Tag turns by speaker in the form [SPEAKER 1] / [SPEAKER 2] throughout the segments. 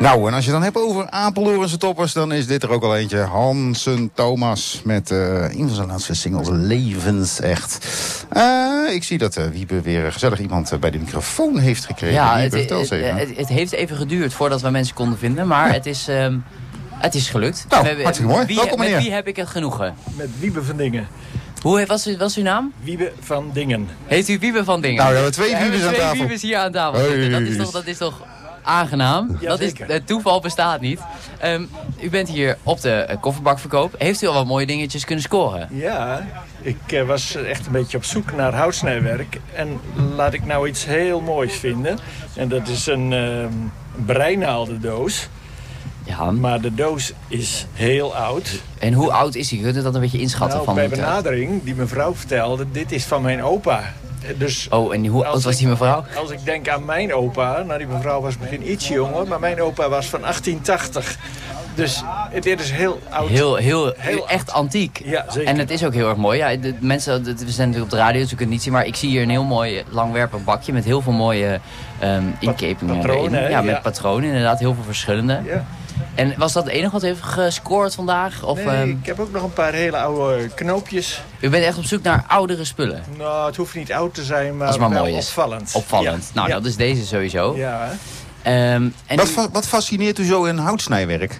[SPEAKER 1] Nou, en als je het dan hebt over Apeldoornse toppers, dan is dit er ook al eentje. Hansen Thomas met een van zijn laatste singles, Levensecht. Ik zie dat Wiebe weer gezellig iemand bij de microfoon heeft gekregen.
[SPEAKER 2] Ja,
[SPEAKER 1] Wiebe,
[SPEAKER 2] het heeft even geduurd voordat we mensen konden vinden, maar het is gelukt.
[SPEAKER 1] Nou, hartstikke mooi. Welkom, meneer.
[SPEAKER 2] Met wie heb ik het genoegen?
[SPEAKER 3] Met Wiebe van Dingen.
[SPEAKER 2] Wat is uw naam?
[SPEAKER 3] Wiebe van Dingen.
[SPEAKER 2] Heet u Wiebe van Dingen?
[SPEAKER 1] Nou, we hebben twee Wiebes aan tafel.
[SPEAKER 2] Twee Wiebes hier aan tafel zitten. Dat is toch aangenaam?
[SPEAKER 3] Ja,
[SPEAKER 2] het toeval bestaat niet. U bent hier op de kofferbakverkoop. Heeft u al wat mooie dingetjes kunnen scoren?
[SPEAKER 3] Ja, ik was echt een beetje op zoek naar houtsnijwerk. En laat ik nou iets heel moois vinden. En dat is een breinaaldendoos.
[SPEAKER 2] Ja.
[SPEAKER 3] Maar de doos is heel oud.
[SPEAKER 2] En hoe oud is die? Kunt u dat een beetje inschatten?
[SPEAKER 3] Nou, bij benadering, die mevrouw vertelde, dit is van mijn opa. Dus
[SPEAKER 2] en hoe oud was die mevrouw?
[SPEAKER 3] Als ik denk aan mijn opa, nou die mevrouw was misschien iets jonger, maar mijn opa was van 1880. Dus dit is heel oud.
[SPEAKER 2] Heel echt oud. Antiek.
[SPEAKER 3] Ja, zeker.
[SPEAKER 2] En het is ook heel erg mooi. Ja, we zijn natuurlijk op de radio, dus we kunnen het niet zien. Maar ik zie hier een heel mooi langwerpig bakje met heel veel mooie inkepingen.
[SPEAKER 3] Patronen,
[SPEAKER 2] ja, met patronen inderdaad. Heel veel verschillende.
[SPEAKER 3] Ja.
[SPEAKER 2] En was dat het enige wat u heeft gescoord vandaag? Of,
[SPEAKER 3] nee, ik heb ook nog een paar hele oude knoopjes.
[SPEAKER 2] U bent echt op zoek naar oudere spullen?
[SPEAKER 3] Nou, het hoeft niet oud te zijn, maar,
[SPEAKER 2] als het maar
[SPEAKER 3] wel
[SPEAKER 2] mooi is.
[SPEAKER 3] opvallend.
[SPEAKER 2] Opvallend. Ja. Nou, dat is deze sowieso.
[SPEAKER 3] Ja.
[SPEAKER 2] En
[SPEAKER 1] wat fascineert u zo in houtsnijwerk?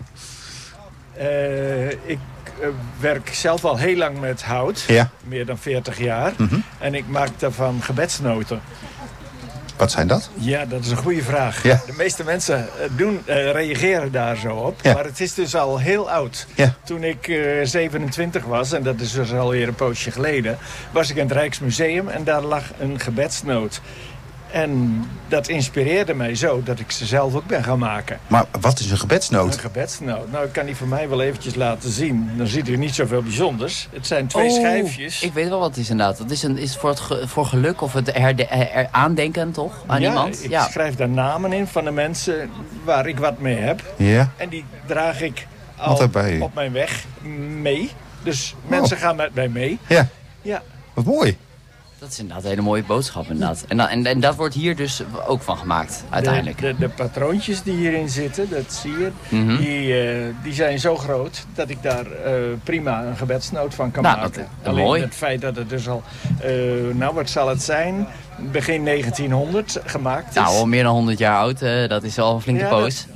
[SPEAKER 3] Ik werk zelf al heel lang met hout.
[SPEAKER 1] Ja.
[SPEAKER 3] Meer dan 40 jaar. En ik maak daarvan gebedsnoten.
[SPEAKER 1] Wat zijn dat?
[SPEAKER 3] Ja, dat is een goede vraag.
[SPEAKER 1] Ja.
[SPEAKER 3] De meeste mensen reageren daar zo op.
[SPEAKER 1] Ja.
[SPEAKER 3] Maar het is dus al heel oud.
[SPEAKER 1] Ja.
[SPEAKER 3] Toen ik 27 was, en dat is dus alweer een poosje geleden, was ik in het Rijksmuseum en daar lag een gebedsnoot. En dat inspireerde mij zo dat ik ze zelf ook ben gaan maken.
[SPEAKER 1] Maar wat is een gebedsnoot?
[SPEAKER 3] Een gebedsnoot. Nou, ik kan die voor mij wel eventjes laten zien. Dan ziet u niet zoveel bijzonders. Het zijn twee schijfjes.
[SPEAKER 2] Ik weet wel wat het is inderdaad. Dat is voor geluk of het aandenken toch aan iemand?
[SPEAKER 3] Ik schrijf daar namen in van de mensen waar ik wat mee heb.
[SPEAKER 1] Ja.
[SPEAKER 3] En die draag ik
[SPEAKER 1] altijd bij
[SPEAKER 3] op mijn weg mee. Dus mensen gaan met mij mee.
[SPEAKER 1] Ja.
[SPEAKER 3] Ja.
[SPEAKER 1] Wat mooi.
[SPEAKER 2] Dat is inderdaad een hele mooie boodschap inderdaad. En dat wordt hier dus ook van gemaakt, uiteindelijk.
[SPEAKER 3] De patroontjes die hierin zitten, dat zie je, die zijn zo groot dat ik daar prima een gebedsnoot van kan maken. Alleen
[SPEAKER 2] mooi.
[SPEAKER 3] Het feit dat het dus al, wat zal het zijn, begin 1900 gemaakt is.
[SPEAKER 2] Nou, al meer dan 100 jaar oud, dat is al een flinke poos.